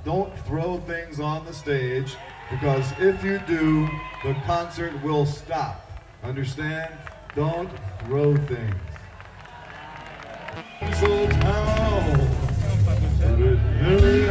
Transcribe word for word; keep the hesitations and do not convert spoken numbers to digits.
don't throw things on the stage, because if you do, the concert will stop. Understand? Don't throw things. Mistletoe.